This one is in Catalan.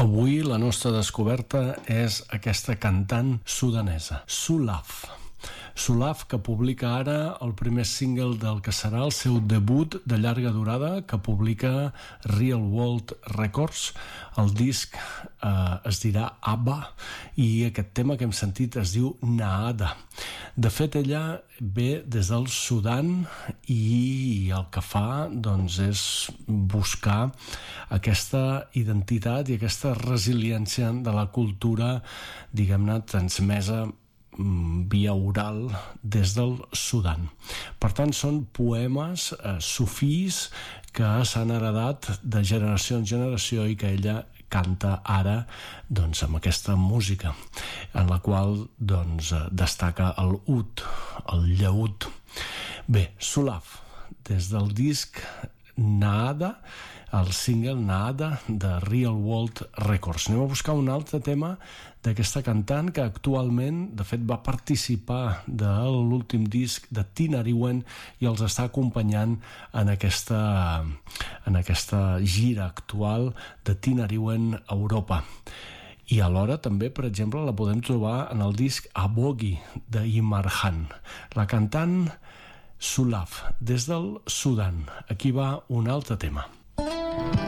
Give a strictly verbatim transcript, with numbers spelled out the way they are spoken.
Avui la nostra descoberta és aquesta cantant sudanesa, Sulaf. Sulaf, que publica ara el primer single del que serà el seu debut de llarga durada, que publica Real World Records. El disc eh, es dirà Abba i aquest tema que hem sentit es diu Naada. De fet, ella ve des del Sudan i el que fa doncs, és buscar aquesta identitat i aquesta resiliència de la cultura, diguem-ne, transmesa via oral des del Sudan. Per tant, són poemes eh, sufís que s'han heredat de generació en generació i que ella canta ara doncs, amb aquesta música en la qual doncs, destaca el ud, el llaüt. Bé, Sulaf, des del disc Naada, el single Naada de Real World Records. Anem a buscar un altre tema d'aquesta cantant que actualment, de fet, va participar de l'últim disc de Tinariwen i els està acompanyant en aquesta, en aquesta gira actual de Tinariwen a Europa. I alhora també, per exemple, la podem trobar en el disc Abogi d'Imarhan. La cantant Sulaf, des del Sudan. Aquí va un altre tema.